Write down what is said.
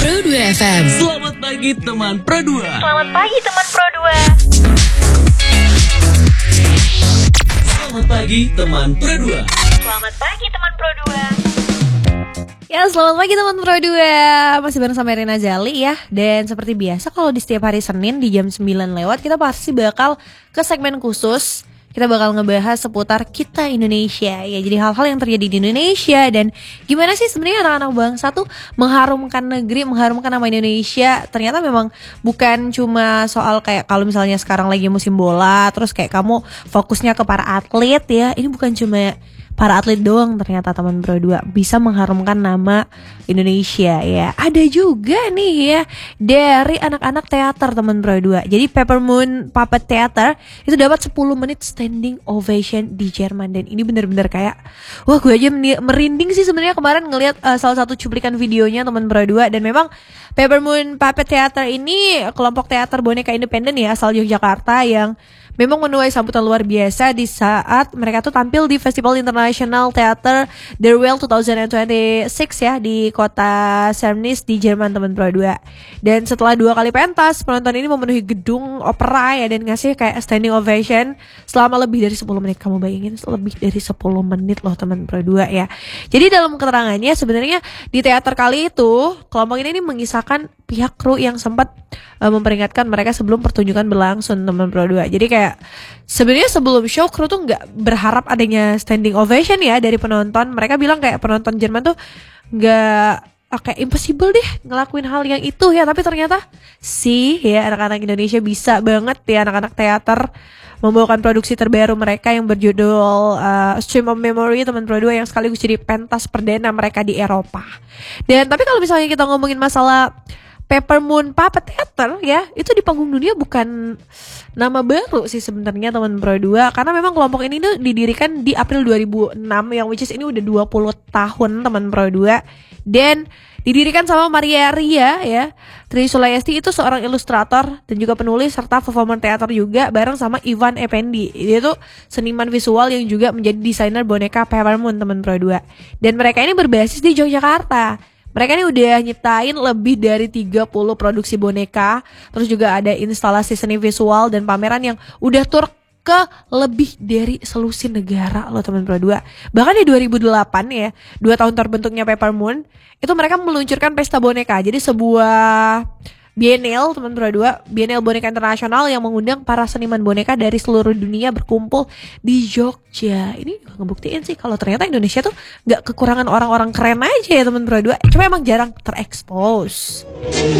Pro 2 FM. Selamat pagi teman Pro 2. Selamat pagi teman Pro 2. Selamat pagi teman Pro 2. Selamat pagi teman Pro 2. Ya, selamat pagi teman Pro 2. Masih bareng sama Rina Zali ya. Dan seperti biasa kalau di setiap hari Senin di jam 9 lewat, kita pasti bakal ke segmen khusus. Kita bakal ngebahas seputar kita Indonesia ya. Jadi hal-hal yang terjadi di Indonesia dan gimana sih sebenarnya anak-anak bangsa tuh mengharumkan negeri, mengharumkan nama Indonesia. Ternyata memang bukan cuma soal kayak kalau misalnya sekarang lagi musim bola, terus kayak kamu fokusnya ke para atlet ya. Ini bukan cuma para atlet doang, ternyata teman Pro 2 bisa mengharumkan nama Indonesia ya. Ada juga nih ya dari anak-anak teater teman Pro 2. Jadi Peppermoon Puppet Theater itu dapat 10 menit standing ovation di Jerman. Dan ini bener-bener kayak wah, gue aja merinding sih sebenarnya kemarin ngelihat salah satu cuplikan videonya teman Pro 2. Dan memang Peppermoon Puppet Theater ini kelompok teater boneka independen ya asal Yogyakarta yang memang menuai sambutan luar biasa di saat mereka tuh tampil di Festival International Theater Der Welt 2026 ya di kota Chemnitz di Jerman teman Pro 2. Dan setelah 2 kali pentas, penonton ini memenuhi gedung opera ya dan ngasih kayak standing ovation selama lebih dari 10 menit. Kamu bayangin lebih dari 10 menit loh teman Pro 2 ya. Jadi dalam keterangannya sebenarnya di teater kali itu kelompok ini mengisahkan pihak kru yang sempat memperingatkan mereka sebelum pertunjukan berlangsung teman Pro 2. Jadi kayak sebenarnya sebelum show kru tuh nggak berharap adanya standing ovation ya dari penonton. Mereka bilang kayak penonton Jerman tuh nggak kayak impossible deh ngelakuin hal yang itu ya. Tapi ternyata sih ya anak-anak Indonesia bisa banget ya, anak-anak teater membawakan produksi terbaru mereka yang berjudul Stream of Memory teman Pro 2 yang sekaligus jadi pentas perdana mereka di Eropa. Dan tapi kalau misalnya kita ngomongin masalah Peppermoon Puppet Theater ya, itu di panggung dunia bukan nama baru sih sebenarnya teman Pro 2, karena memang kelompok ini tuh didirikan di April 2006 yang which is ini udah 20 tahun teman Pro 2. Dan didirikan sama Maria Ria ya. Tri Sulayesti itu seorang ilustrator dan juga penulis serta performer teater juga bareng sama Ivan Effendi. Dia tuh seniman visual yang juga menjadi desainer boneka Peppermoon teman Pro 2. Dan mereka ini berbasis di Yogyakarta. Mereka ini udah nyiptain lebih dari 30 produksi boneka. Terus juga ada instalasi seni visual dan pameran yang udah tur ke lebih dari selusin negara loh teman Pro 2. Bahkan di 2008 ya, 2 tahun terbentuknya Peppermoon, itu mereka meluncurkan pesta boneka. Jadi sebuah Bienal teman Pro 2, Bienal Boneka Internasional yang mengundang para seniman boneka dari seluruh dunia berkumpul di Jogja. Ini juga ngebuktiin sih kalau ternyata Indonesia tuh gak kekurangan orang-orang keren aja ya teman Pro 2. Cuma emang jarang terekspos.